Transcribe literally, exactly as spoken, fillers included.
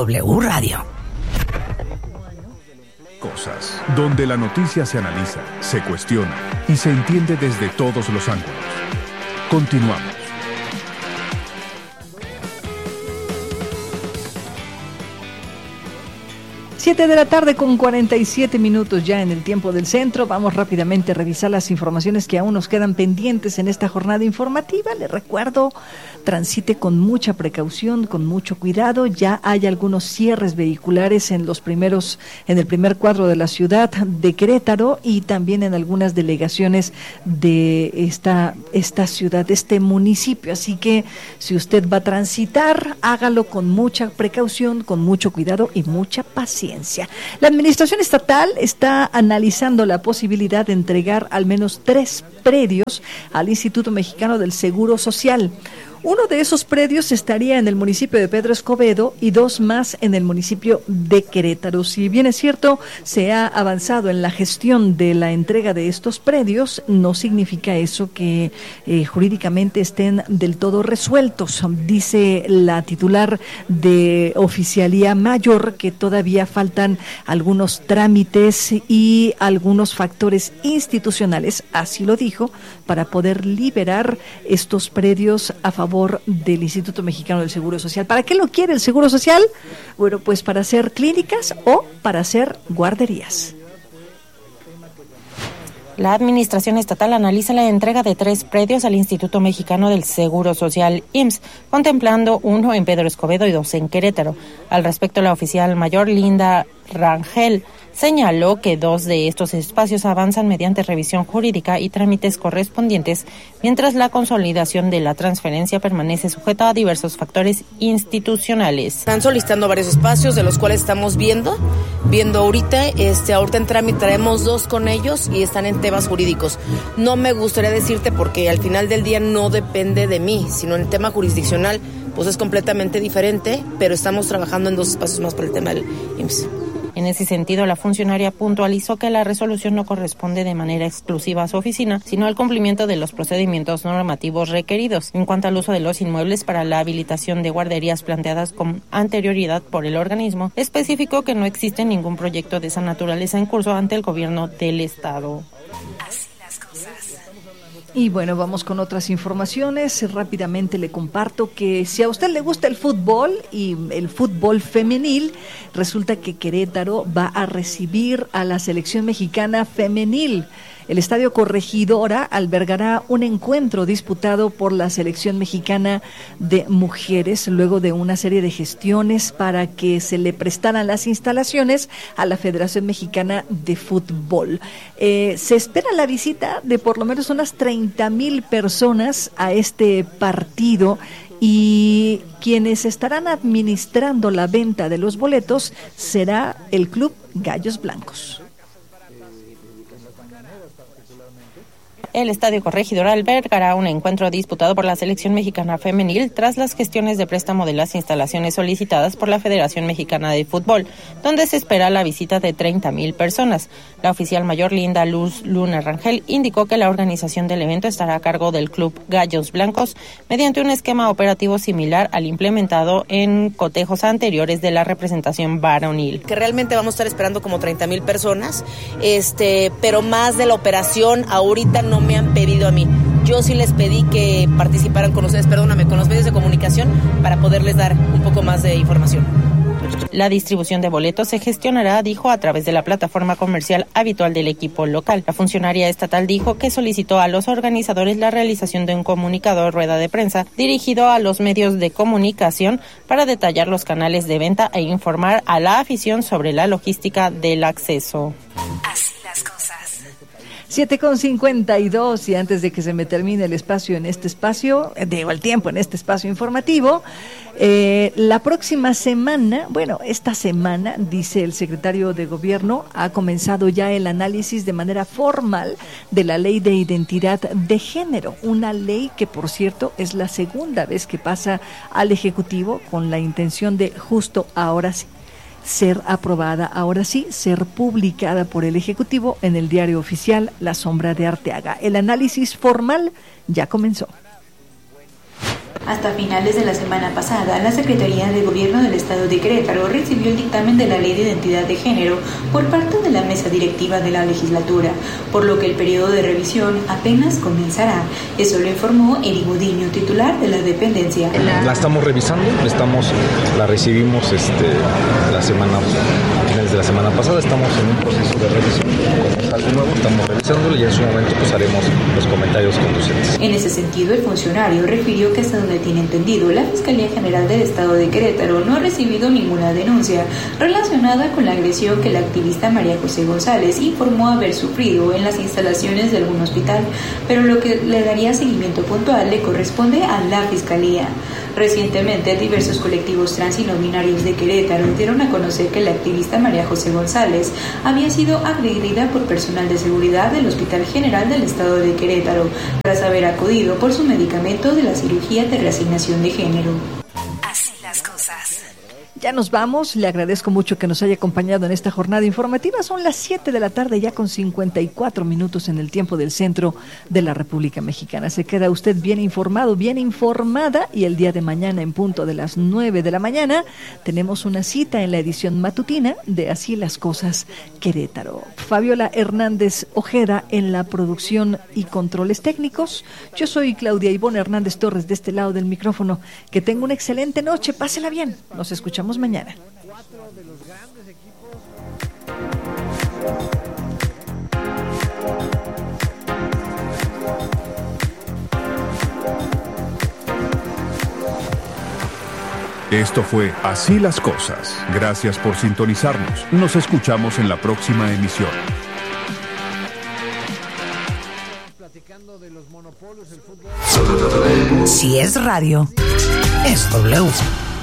W Radio. Cosas, donde la noticia se analiza, se cuestiona y se entiende desde todos los ángulos. Continuamos. Siete de la tarde con cuarenta y siete minutos ya en el tiempo del centro. Vamos rápidamente a revisar las informaciones que aún nos quedan pendientes en esta jornada informativa. Les recuerdo, transite con mucha precaución, con mucho cuidado. Ya hay algunos cierres vehiculares en los primeros, en el primer cuadro de la ciudad de Querétaro y también en algunas delegaciones de esta, esta ciudad, de este municipio. Así que si usted va a transitar, hágalo con mucha precaución, con mucho cuidado y mucha paciencia. La administración estatal está analizando la posibilidad de entregar al menos tres predios al Instituto Mexicano del Seguro Social. Uno de esos predios estaría en el municipio de Pedro Escobedo y dos más en el municipio de Querétaro. Si bien es cierto, se ha avanzado en la gestión de la entrega de estos predios, no significa eso que eh, jurídicamente estén del todo resueltos. Dice la titular de Oficialía Mayor que todavía faltan algunos trámites y algunos factores institucionales, así lo dijo, para poder liberar estos predios a favor del Instituto Mexicano del Seguro Social. ¿Para qué lo quiere el Seguro Social? Bueno, pues para hacer clínicas o para hacer guarderías. La Administración Estatal analiza la entrega de tres predios al Instituto Mexicano del Seguro Social, I M S S, contemplando uno en Pedro Escobedo y dos en Querétaro. Al respecto, la oficial mayor Linda Rangel señaló que dos de estos espacios avanzan mediante revisión jurídica y trámites correspondientes, mientras la consolidación de la transferencia permanece sujeta a diversos factores institucionales. Están solicitando varios espacios, de los cuales estamos viendo, viendo ahorita, este, ahorita en trámite traemos dos con ellos y están en temas jurídicos. No me gustaría decirte porque al final del día no depende de mí, sino en el tema jurisdiccional, pues es completamente diferente, pero estamos trabajando en dos espacios más por el tema del I M S S. En ese sentido, la funcionaria puntualizó que la resolución no corresponde de manera exclusiva a su oficina, sino al cumplimiento de los procedimientos normativos requeridos. En cuanto al uso de los inmuebles para la habilitación de guarderías planteadas con anterioridad por el organismo, especificó que no existe ningún proyecto de esa naturaleza en curso ante el gobierno del Estado. Así las cosas. Y bueno, vamos con otras informaciones. Rápidamente le comparto que si a usted le gusta el fútbol y el fútbol femenil, resulta que Querétaro va a recibir a la selección mexicana femenil. El Estadio Corregidora albergará un encuentro disputado por la selección mexicana de mujeres luego de una serie de gestiones para que se le prestaran las instalaciones a la Federación Mexicana de Fútbol. Eh, se espera la visita de por lo menos unas treinta mil personas a este partido y quienes estarán administrando la venta de los boletos será el Club Gallos Blancos. El Estadio Corregidora albergará un encuentro disputado por la selección mexicana femenil tras las gestiones de préstamo de las instalaciones solicitadas por la Federación Mexicana de Fútbol, donde se espera la visita de treinta mil personas. La oficial mayor Linda Luz Luna Rangel indicó que la organización del evento estará a cargo del Club Gallos Blancos mediante un esquema operativo similar al implementado en cotejos anteriores de la representación varonil. Que realmente vamos a estar esperando como treinta mil personas, este, pero más de la operación ahorita no me han pedido a mí. Yo sí les pedí que participaran con ustedes, perdóname, con los medios de comunicación para poderles dar un poco más de información. La distribución de boletos se gestionará, dijo, a través de la plataforma comercial habitual del equipo local. La funcionaria estatal dijo que solicitó a los organizadores la realización de un comunicado rueda de prensa dirigido a los medios de comunicación para detallar los canales de venta e informar a la afición sobre la logística del acceso. Así las cosas. siete con cincuenta y dos y antes de que se me termine el espacio en este espacio, digo el tiempo en este espacio informativo, eh, la próxima semana, bueno, esta semana, dice el secretario de Gobierno, ha comenzado ya el análisis de manera formal de la Ley de Identidad de Género, una ley que, por cierto, es la segunda vez que pasa al Ejecutivo con la intención de justo ahora sí ser aprobada, ahora sí, ser publicada por el Ejecutivo en el Diario Oficial La Sombra de Arteaga. El análisis formal ya comenzó. Hasta finales de la semana pasada, la Secretaría de Gobierno del Estado de Querétaro recibió el dictamen de la Ley de Identidad de Género por parte de la mesa directiva de la legislatura, por lo que el periodo de revisión apenas comenzará. Eso lo informó Eric Gudiño, titular de la dependencia. La estamos revisando, estamos, la recibimos este, la semana, a finales de la semana pasada, estamos en un proceso de revisión, como es algo nuevo, estamos revisándolo y en su momento pues haremos los comentarios conducentes. En ese sentido, el funcionario refirió que hasta donde tiene entendido, la Fiscalía General del Estado de Querétaro no ha recibido ninguna denuncia relacionada con la agresión que la activista María José González informó haber sufrido en las instalaciones de algún hospital, pero lo que le daría seguimiento puntual le corresponde a la Fiscalía. Recientemente, diversos colectivos trans y no binarios de Querétaro dieron a conocer que la activista María José González había sido agredida por personal de seguridad del Hospital General del Estado de Querétaro tras haber acudido por su medicamento de la cirugía de reasignación de género. Así las cosas. Ya nos vamos, le agradezco mucho que nos haya acompañado en esta jornada informativa. Son las siete de la tarde ya con cincuenta y cuatro minutos en el tiempo del centro de la República Mexicana. Se queda usted bien informado, bien informada, y el día de mañana en punto de las nueve de la mañana tenemos una cita en la edición matutina de Así las Cosas Querétaro. Fabiola Hernández Ojeda en la producción y controles técnicos. Yo soy Claudia Ivonne Hernández Torres de este lado del micrófono. Que tenga una excelente noche, pásela bien. Nos escuchamos mañana. Esto fue Así las Cosas. Gracias por sintonizarnos. Nos escuchamos en la próxima emisión. Si es radio, es W.